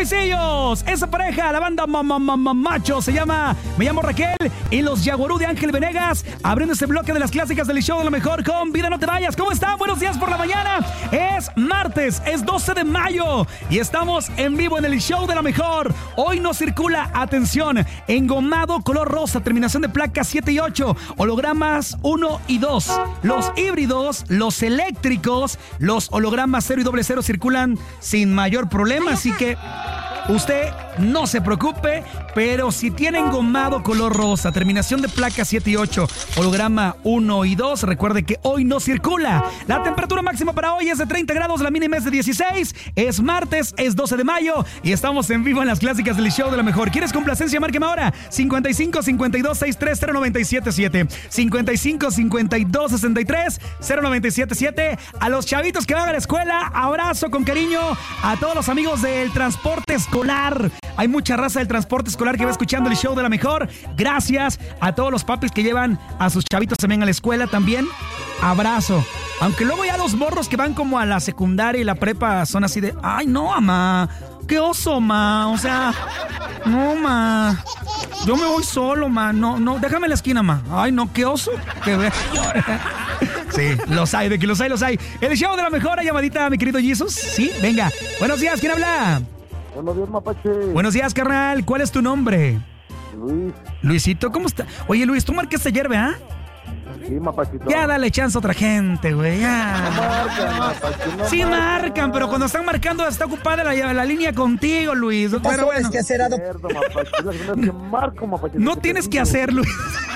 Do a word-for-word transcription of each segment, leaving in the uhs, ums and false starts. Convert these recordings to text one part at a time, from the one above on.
Luisillos, esa pareja, la banda Macho se llama Me llamo Raquel y los Yaguarú de Ángel Venegas, abriendo este bloque de las clásicas del show de lo mejor con Vida No Te Vayas. ¿Cómo están? Buenos días por la mañana. Es martes, es doce de mayo y estamos en vivo en el show de lo mejor. Hoy no circula, atención, engomado color rosa, terminación de placas siete y ocho, hologramas uno y dos. Los híbridos, los eléctricos, los hologramas cero y doble cero circulan sin mayor problema, así que usted no se preocupe, pero si tiene engomado color rosa, terminación de placa siete y ocho, holograma uno y dos, recuerde que hoy no circula. La temperatura máxima para hoy es de treinta grados, la mínima es de dieciséis, es martes, es doce de mayo y estamos en vivo en las clásicas del show de la mejor. ¿Quieres complacencia? Márqueme ahora, cincuenta y cinco, cincuenta y dos, sesenta y tres, cero noventa y siete siete, cincuenta y cinco, cincuenta y dos, sesenta y tres, cero noventa y siete siete. A los chavitos que van a la escuela, abrazo con cariño. A todos los amigos del transporte escolar, hay mucha raza del transporte escolar que va escuchando el show de la mejor. Gracias a todos los papis que llevan a sus chavitos también a la escuela también. Abrazo. Aunque luego ya los morros que van como a la secundaria y la prepa son así de, ay no, mamá, qué oso, ma. O sea, no, ma. Yo me voy solo, ma. No, no, déjame en la esquina, ma. Ay, no, qué oso. Que ve. Sí, los hay, de que los hay, los hay. El show de la mejor, llamadita, mi querido Jesus. Sí, venga. Buenos días, ¿quién habla? Buenos días, mapache. Buenos días, carnal. ¿Cuál es tu nombre? Luis. Luisito, ¿cómo está? Oye, Luis, ¿tú marcaste ayer, verdad? Sí, mapachito. Ya dale chance a otra gente, güey, ya. No marcan, mapache, no Sí marcan. marcan, pero cuando están marcando está ocupada la, la línea contigo, Luis. ¿Qué pasó, Pero bueno, desquacerado? Mierda, mapache, es la segunda vez que marco, mapache. no tienes que hacer, Luis.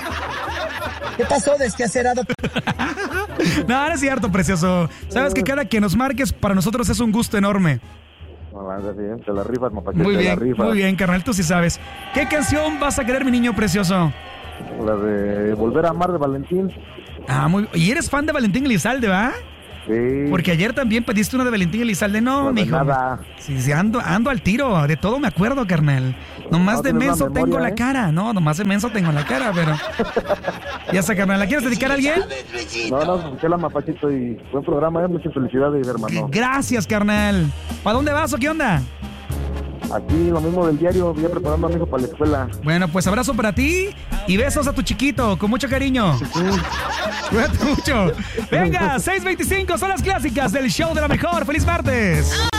¿Qué pasó, desquacerado? No, no es cierto, precioso. Sabes que cada que nos marques para nosotros es un gusto enorme. No, anda bien, te la rifas, mapache. Muy te bien, la rifas. muy bien, carnal, tú sí sabes. ¿Qué canción vas a querer, mi niño precioso? La de Volver a Amar de Valentín. Ah, muy bien. ¿Y eres fan de Valentín Elizalde, va? Sí. Porque ayer también pediste una de Valentín Elizalde. No, No, de mijo. nada. Sí, sí, ando, ando al tiro. De todo me acuerdo, carnal. Nomás No, de tienes menso buena memoria, tengo la ¿eh? cara. No, nomás de menso tengo la cara, pero... Ya está, carnal. ¿La quieres dedicar a alguien? No, no, escuché la mapachito y buen programa, ¿eh? Muchas felicidades, hermano. Gracias, carnal. ¿Para dónde vas o qué onda? Aquí lo mismo del diario, voy preparando a mi hijo para la escuela. Bueno, pues abrazo para ti y besos a tu chiquito, con mucho cariño. Cuídate mucho. Venga, seis veinticinco son las clásicas del show de la mejor. ¡Feliz martes!